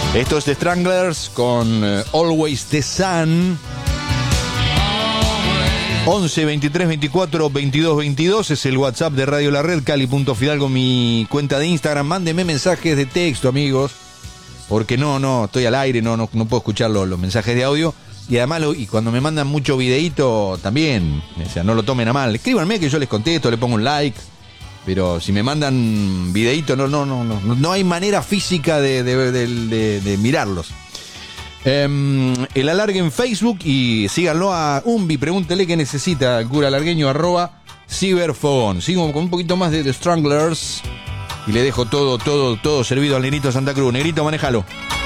Esto es The Stranglers con Always the Sun. 11 23 24 22 22 es el WhatsApp de Radio La Red. Cali.fidalgo, mi cuenta de Instagram. Mándenme mensajes de texto, amigos, porque no estoy al aire, no puedo escuchar los mensajes de audio. Y además, y cuando me mandan mucho videíto también, o sea, no lo tomen a mal. Escríbanme que yo les contesto, le pongo un like. Pero si me mandan videíto, no hay manera física de mirarlos. El alargue en Facebook y síganlo a Umbi, pregúntele qué necesita el cura alargueño, @ciberfogón. Sigo con un poquito más de The Stranglers y le dejo todo servido al Negrito Santa Cruz. Negrito, manejalo.